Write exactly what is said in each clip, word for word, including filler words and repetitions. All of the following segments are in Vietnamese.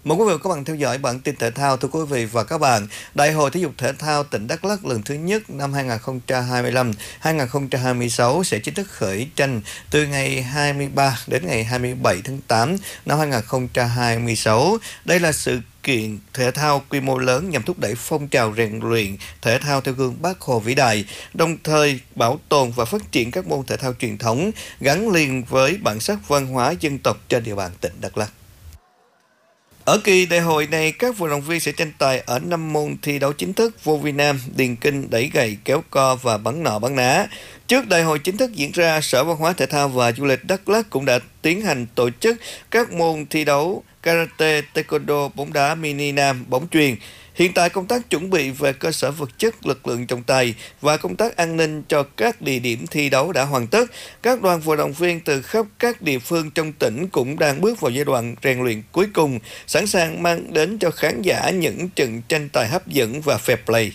Mời quý vị và các bạn theo dõi bản tin thể thao. Thưa quý vị và các bạn, Đại hội Thể dục Thể thao tỉnh Đắk Lắk lần thứ nhất năm hai nghìn không trăm hai mươi lăm hai nghìn không trăm hai mươi sáu sẽ chính thức khởi tranh từ ngày hai mươi ba đến ngày hai mươi bảy tháng tám năm hai nghìn không trăm hai mươi sáu. Đây là sự kiện thể thao quy mô lớn nhằm thúc đẩy phong trào rèn luyện thể thao theo gương Bác Hồ vĩ đại, đồng thời bảo tồn và phát triển các môn thể thao truyền thống gắn liền với bản sắc văn hóa dân tộc trên địa bàn tỉnh Đắk Lắk. Ở kỳ đại hội này, các vận động viên sẽ tranh tài ở năm môn thi đấu chính thức: vô vi nam, điền kinh, đẩy gậy, kéo co và bắn nọ bắn ná. Trước đại hội chính thức diễn ra, Sở Văn hóa Thể thao và Du lịch Đắk Lắk cũng đã tiến hành tổ chức các môn thi đấu karate, taekwondo, bóng đá mini nam, bóng chuyền. Hiện tại, công tác chuẩn bị về cơ sở vật chất, lực lượng trọng tài và công tác an ninh cho các địa điểm thi đấu đã hoàn tất. Các đoàn vận động viên từ khắp các địa phương trong tỉnh cũng đang bước vào giai đoạn rèn luyện cuối cùng, sẵn sàng mang đến cho khán giả những trận tranh tài hấp dẫn và fair play.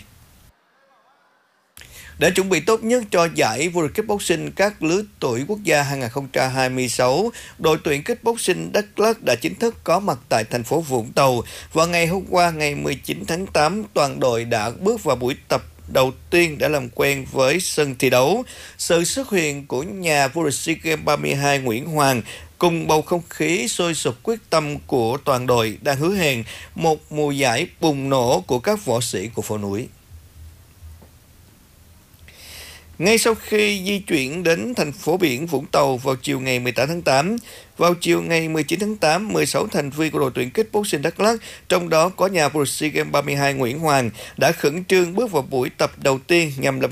Để chuẩn bị tốt nhất cho giải vô địch kickboxing các lứa tuổi quốc gia hai nghìn không trăm hai mươi sáu, đội tuyển kickboxing Đắk Lắk đã chính thức có mặt tại thành phố Vũng Tàu. Vào ngày hôm qua, ngày mười chín tháng tám, toàn đội đã bước vào buổi tập đầu tiên để làm quen với sân thi đấu. Sự xuất hiện của nhà vô địch SEA Games ba mươi hai Nguyễn Hoàng cùng bầu không khí sôi sục quyết tâm của toàn đội đang hứa hẹn một mùa giải bùng nổ của các võ sĩ của phố núi. Ngay sau khi di chuyển đến thành phố biển Vũng Tàu vào chiều ngày mười tám tháng tám, vào chiều ngày mười chín tháng tám, mười sáu thành viên của đội tuyển kickboxing Đắk Lắk, trong đó có nhà vô địch SEA Games ba mươi hai Nguyễn Hoàng, đã khẩn trương bước vào buổi tập đầu tiên nhằm làm